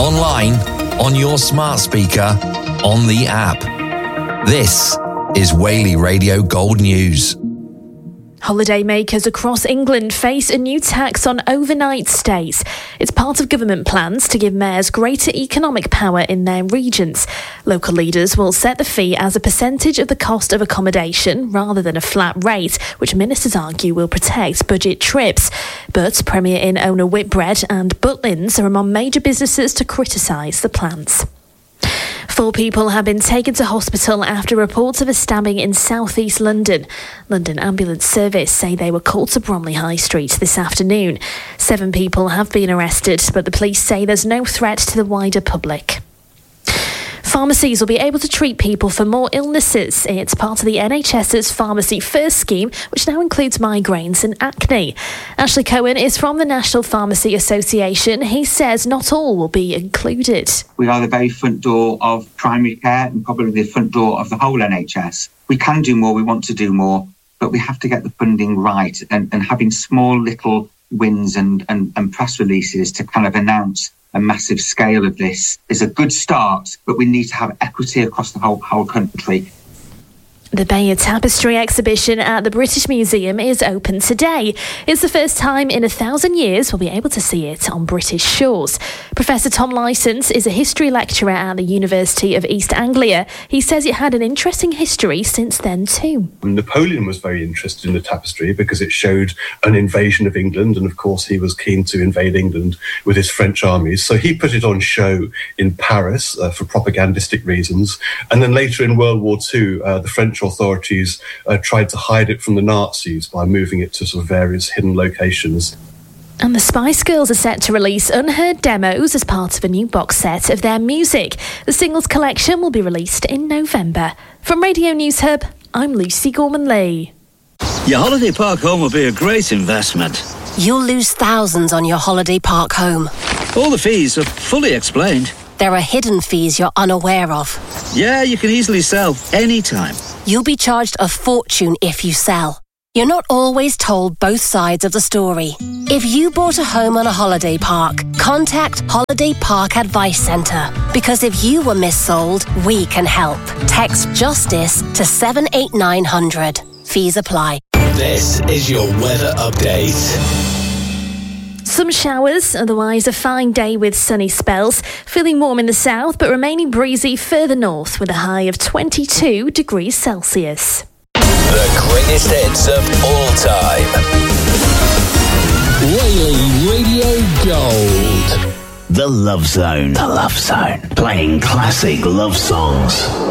online, on your smart speaker, on the app. This is Whaley Radio Gold News. Holidaymakers across England face a new tax on overnight stays. It's part of government plans to give mayors greater economic power in their regions. Local leaders will set the fee as a percentage of the cost of accommodation rather than a flat rate, which ministers argue will protect budget trips. But Premier Inn owner Whitbread and Butlins are among major businesses to criticise the plans. 4 people have been taken to hospital after reports of a stabbing in south-east London. London Ambulance Service say they were called to Bromley High Street this afternoon. 7 people have been arrested, but the police say there's no threat to the wider public. Pharmacies will be able to treat people for more illnesses. It's part of the NHS's Pharmacy First scheme, which now includes migraines and acne. Ashley Cohen is from the National Pharmacy Association. He says not all will be included. We are the very front door of primary care and probably the front door of the whole NHS. We can do more, we want to do more, but we have to get the funding right, and having small little wins and press releases to kind of announce a massive scale of this is a good start, but we need to have equity across the whole country. The Bayeux Tapestry exhibition at the British Museum is open today. It's the first time in 1,000 years we'll be able to see it on British shores. Professor Tom Licence is a history lecturer at the University of East Anglia. He says it had an interesting history since then too. Napoleon was very interested in the tapestry because it showed an invasion of England, and of course he was keen to invade England with his French armies. So he put it on show in Paris for propagandistic reasons. And then later in World War II, the French authorities tried to hide it from the Nazis by moving it to sort of various hidden locations. And the Spice Girls are set to release unheard demos as part of a new box set of their music. The singles collection will be released in November. From Radio News Hub, I'm Lucy Gorman-Lee. Your holiday park home will be a great investment. You'll lose thousands on your holiday park home. All the fees are fully explained. There are hidden fees you're unaware of. Yeah, you can easily sell anytime. You'll be charged a fortune if you sell. You're not always told both sides of the story. If you bought a home on a holiday park, contact Holiday Park Advice Centre. Because if you were missold, we can help. Text JUSTICE to 78900. Fees apply. This is your weather update. Some showers, otherwise a fine day with sunny spells. Feeling warm in the south, but remaining breezy further north with a high of 22 degrees Celsius. The greatest hits of all time. Whaley Radio Gold. The Love Zone. The Love Zone. Playing classic love songs.